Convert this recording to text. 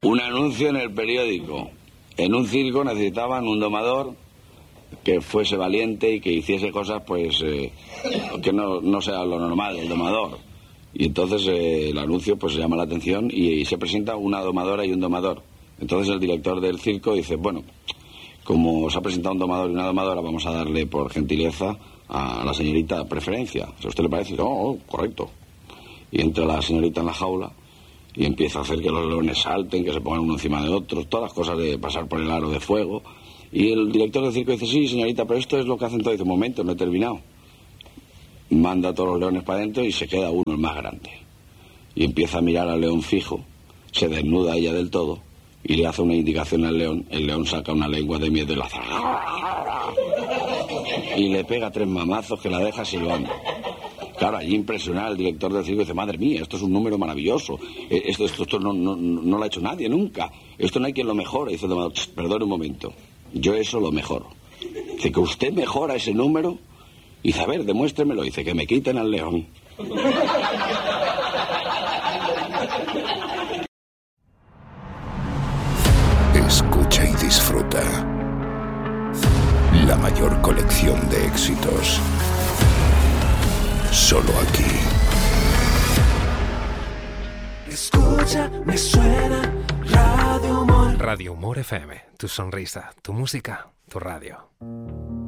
Un anuncio en el periódico. En un circo necesitaban un domador que fuese valiente y que hiciese cosas, pues, que no sea lo normal, el domador. Y entonces el anuncio, pues, llama la atención y se presenta una domadora y un domador. Entonces el director del circo dice, bueno, como se ha presentado un domador y una domadora, vamos a darle por gentileza a la señorita preferencia. Si a usted le parece, correcto. Y entra la señorita en la jaula y empieza a hacer que los leones salten, que se pongan uno encima de otro, todas las cosas de pasar por el aro de fuego. Y el director del circo dice, sí, señorita, pero esto es lo que hacen todos. Dice, un momento, no he terminado. Manda a todos los leones para adentro y se queda uno, el más grande. Y empieza a mirar al león fijo, se desnuda ella del todo y le hace una indicación al león. El león saca una lengua de miedo y la hace... y le pega 3 mamazos que la deja silbando. Claro, allí impresionado el director del circo dice, madre mía, esto es un número maravilloso. Esto no lo ha hecho nadie nunca. Esto no hay quien lo mejore. Dice el domador, perdone un momento, yo eso lo mejoro. Dice, que usted mejora ese número. Dice, a ver, demuéstremelo. Dice, que me quiten al león. Escucha y disfruta. La mayor colección de éxitos. Solo aquí. Escucha, me suena Radio Humor. Radio Humor FM, tu sonrisa, tu música, tu radio.